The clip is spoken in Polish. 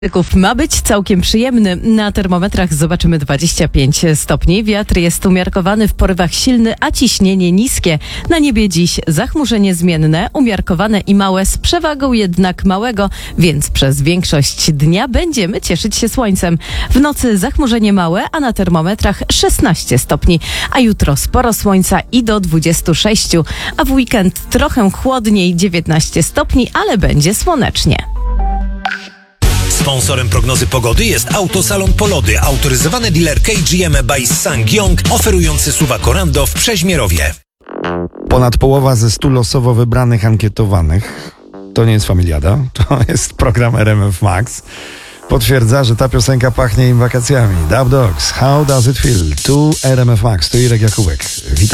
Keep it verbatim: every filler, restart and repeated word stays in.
Ma być całkiem przyjemny. Na termometrach zobaczymy dwadzieścia pięć stopni. Wiatr jest umiarkowany, w porywach silny, a ciśnienie niskie. Na niebie dziś zachmurzenie zmienne, umiarkowane i małe, z przewagą jednak małego, więc przez większość dnia będziemy cieszyć się słońcem. W nocy zachmurzenie małe, a na termometrach szesnaście stopni. A jutro sporo słońca i do dwudziestu sześciu. A w weekend trochę chłodniej, dziewiętnaście stopni, ale będzie słonecznie. Sponsorem prognozy pogody jest Autosalon Polody, autoryzowany dealer K G M by Sangyong, oferujący S U V-a Corando w Przeźmierowie. Ponad połowa ze stu losowo wybranych ankietowanych, to nie jest familiada, to jest program R M F Max, potwierdza, że ta piosenka pachnie im wakacjami. Dub Dogs, How Does It Feel? Tu R M F Max, tu Irek Jakubek. Witam.